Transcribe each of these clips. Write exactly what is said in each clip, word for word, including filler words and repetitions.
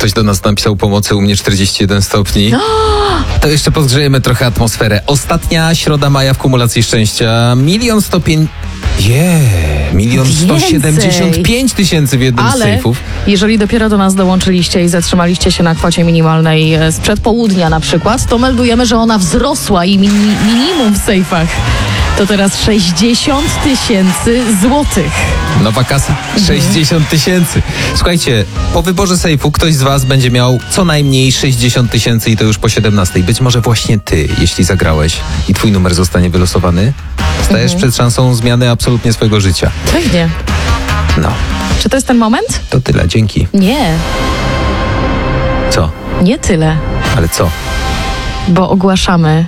Ktoś do nas napisał pomocy, u mnie czterdzieści jeden stopni. To jeszcze podgrzejemy trochę atmosferę. Ostatnia środa maja w kumulacji szczęścia. Milion sto pięć... Yeah, milion sto siedemdziesiąt pięć tysięcy w jednym Ale z sejfów. jeżeli dopiero do nas dołączyliście i zatrzymaliście się na kwocie minimalnej sprzed południa na przykład, to meldujemy, że ona wzrosła i mini- minimum w sejfach to teraz sześćdziesiąt tysięcy złotych. Nowa kasa. sześćdziesiąt tysięcy. Słuchajcie, po wyborze sejfu ktoś z was będzie miał co najmniej sześćdziesiąt tysięcy i to już po siedemnastej. Być może właśnie ty, jeśli zagrałeś i twój numer zostanie wylosowany, stajesz przed szansą zmiany absolutnie swojego życia. Pewnie. No, Czy to jest ten moment? to tyle. Dzięki. Nie, Co? nie tyle, Ale co? bo ogłaszamy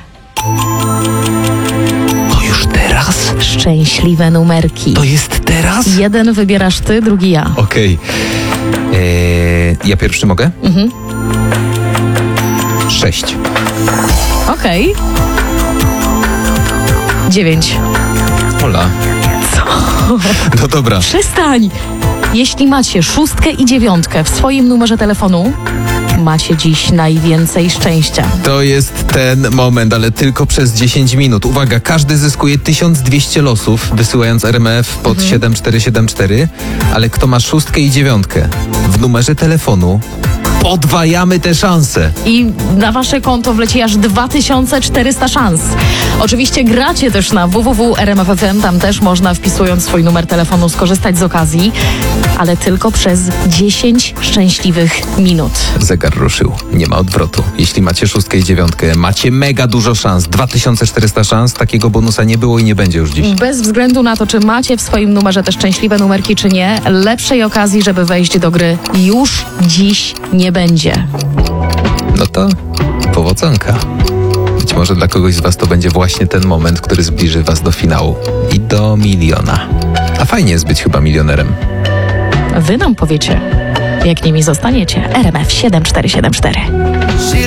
To już teraz? szczęśliwe numerki. To jest teraz? Jeden wybierasz ty, drugi ja. Okej. Eee, ja pierwszy mogę? Mhm. Sześć. Okej. Dziewięć. Ola. Co? No dobra. Przestań! Jeśli macie szóstkę i dziewiątkę w swoim numerze telefonu, macie dziś najwięcej szczęścia. To jest ten moment, ale tylko przez dziesięć minut. Uwaga, każdy zyskuje tysiąc dwieście losów, wysyłając R M F pod Mhm. siedem cztery siedem cztery, ale kto ma szóstkę i dziewiątkę w numerze telefonu, podwajamy te szanse. I na wasze konto wleci aż dwa tysiące czterysta szans. Oczywiście gracie też na w w w kropka r m f f m, tam też można, wpisując swój numer telefonu, skorzystać z okazji, ale tylko przez dziesięć szczęśliwych minut. Zegar ruszył. Nie ma odwrotu. Jeśli macie szóstkę i dziewiątkę, macie mega dużo szans. dwa tysiące czterysta szans. Takiego bonusa nie było i nie będzie już dziś. Bez względu na to, czy macie w swoim numerze te szczęśliwe numerki, czy nie, lepszej okazji, żeby wejść do gry, już dziś nie będzie. No to powodzonka. Być może dla kogoś z was to będzie właśnie ten moment, który zbliży was do finału i do miliona. A fajnie jest być chyba milionerem. Wy nam powiecie, jak nimi zostaniecie. R M F siedem cztery siedem cztery.